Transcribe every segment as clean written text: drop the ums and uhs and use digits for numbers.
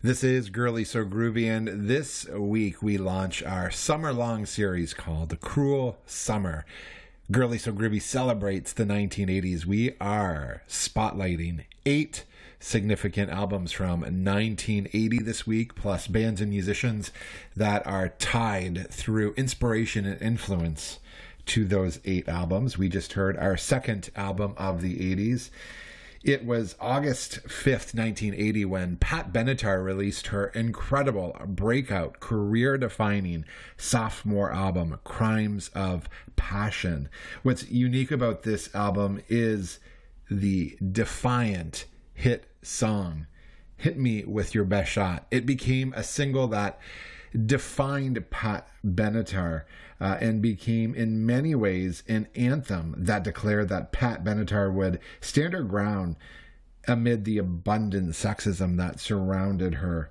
This is Girly So Groovy, and this week we launch our summer-long series called Cruel Summer. Girly So Groovy celebrates the 1980s. We are spotlighting 8 significant albums from 1980 this week, plus bands and musicians that are tied through inspiration and influence to those 8 albums. We just heard our second album of the 80s. It was August 5th, 1980, when Pat Benatar released her incredible breakout, career-defining sophomore album, Crimes of Passion. What's unique about this album is the defiant hit song, Hit Me With Your Best Shot. It became a single that defined Pat Benatar and became in many ways an anthem that declared that Pat Benatar would stand her ground amid the abundant sexism that surrounded her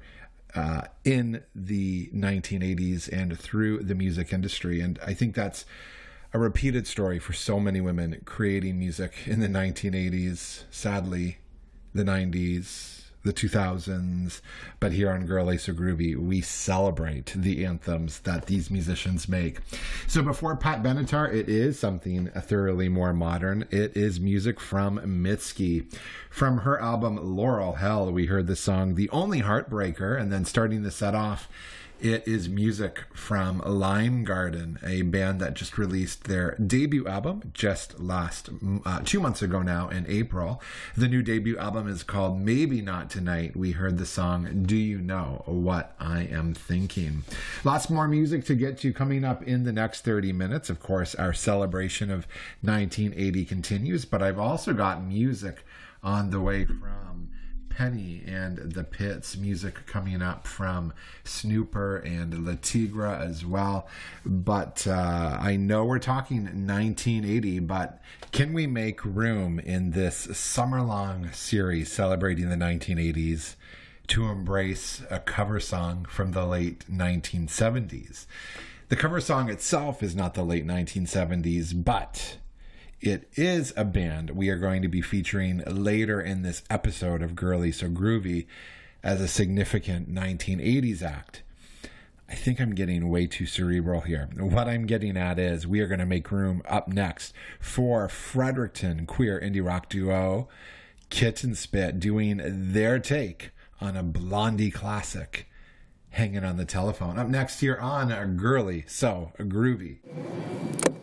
in the 1980s and through the music industry. And I think that's a repeated story for so many women creating music in the 1980s, sadly, the 90s, the 2000s, but here on Girly So Groovy, we celebrate the anthems that these musicians make. So before Pat Benatar, it is something thoroughly more modern. It is music from Mitski. From her album Laurel Hell, we heard the song The Only Heartbreaker, and then starting the set off, it is music from Lime Garden, a band that just released their debut album just 2 months ago now in April. The new debut album is called Maybe Not Tonight. We heard the song Do You Know What I Am Thinking. Lots more music to get to coming up in the next 30 minutes. Of course, our celebration of 1980 continues, but I've also got music on the way from Penny and the Pits, music coming up from Snooper and La Tigra as well. But I know we're talking 1980, but can we make room in this summer-long series celebrating the 1980s to embrace a cover song from the late 1970s? The cover song itself is not the late 1970s, but it is a band we are going to be featuring later in this episode of Girly So Groovy as a significant 1980s act. I think I'm getting way too cerebral here. What I'm getting at is we are going to make room up next for Fredericton queer indie rock duo Kit and Spit doing their take on a Blondie classic, Hanging on the Telephone. Up next here on Girly So Groovy.